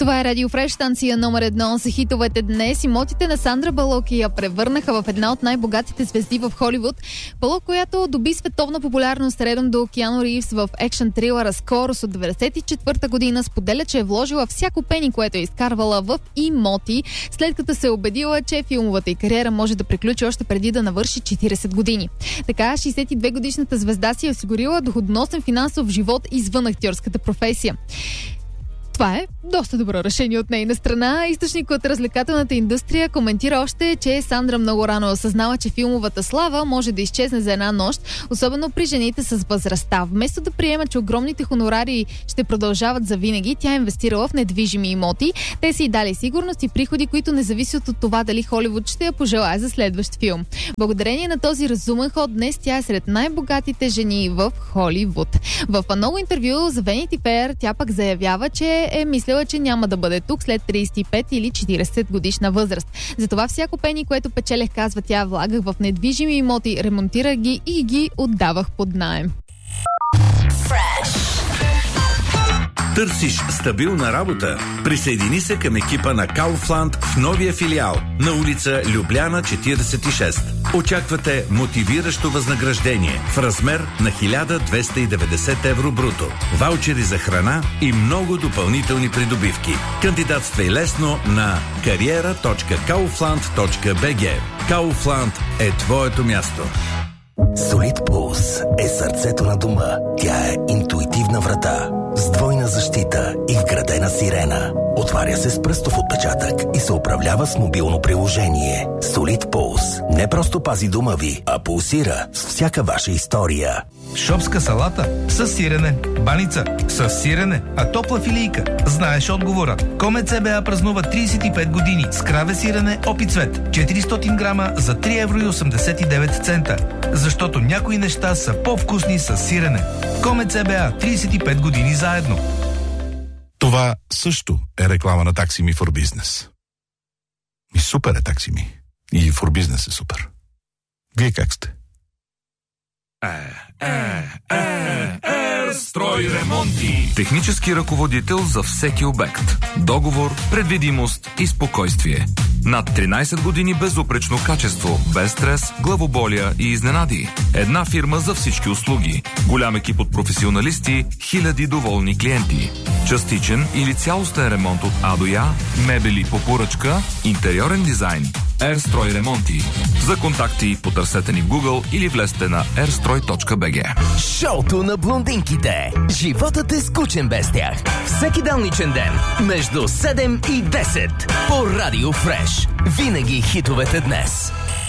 Това е Радио Фреш, станция номер 1 за хитовете днес. Имотите на Сандра Бълок я превърнаха в една от най-богатите звезди в Холивуд. Бълок, която доби световна популярност редом до Киану Ривз в екшън трилъра Скорост от 1994 година, споделя, че е вложила всяко пени, което е изкарвала в имоти, след като се е убедила, че филмовата й кариера може да приключи още преди да навърши 40 години. Така, 62-годишната звезда си е осигурила доходоносен финансов живот извън актьорската професия. Това е доста добро решение от нейна страна. Източник от развлекателната индустрия коментира още, че Сандра много рано осъзнала, че филмовата слава може да изчезне за една нощ, особено при жените с възрастта. Вместо да приема, че огромните хонорари ще продължават за винаги, тя е инвестирала в недвижими имоти. Те са й дали сигурност и приходи, които не зависят от това дали Холивуд ще я пожелае за следващ филм. Благодарение на този разумен ход, днес тя е сред най-богатите жени в Холивуд. В ново интервю за Vanity Fair тя пък заявява, че е мислила, че няма да бъде тук след 35 или 40 годишна възраст. Затова всяко пени, което печелех, казва тя, влагах в недвижими имоти, ремонтирах ги и ги отдавах под наем. Търсиш стабилна работа? Присъедини се към екипа на Kaufland в новия филиал на улица Любляна 46. Очаквате мотивиращо възнаграждение в размер на 1290 евро бруто, ваучери за храна и много допълнителни придобивки. Кандидатствай лесно на кариера.kaufland.bg. Kaufland е твоето място. Солид Пулс е сърцето на дома. Тя е интуитивна врата с двойна защита и вградена сирена. Отваря се с пръстов отпечатък и се управлява с мобилно приложение. Солид Пулс не просто пази дома ви, а пулсира с всяка ваша история. Шопска салата с сирене, баница с сирене, а топла филийка. Знаеш отговора. Комет ЦБА празнува 35 години с краве сирене опит цвет. 400 грама за 3,89 евро. Защото някои неща са по-вкусни с сирене. Комет ЦБА 35 години заедно. Това също е реклама на Taxi Me for Business. И супер е Taxi Me. И for Business е супер. Вие как сте? Строй ремонти. Технически ръководител за всеки обект. Договор, предвидимост и спокойствие. Над 13 години безупречно качество, без стрес, главоболия и изненади. Една фирма за всички услуги. Голям екип от професионалисти, хиляди доволни клиенти. Частичен или цялостен ремонт от А до Я, мебели по поръчка, интериорен дизайн. Ерстрой ремонти. За контакти потърсете ни в Google или влезте на airstroi.bg. Шоуто на блондинките. Животът е скучен без тях. Всеки делничен ден между 7 и 10 по Радио Фреш. Винаги хитовете днес.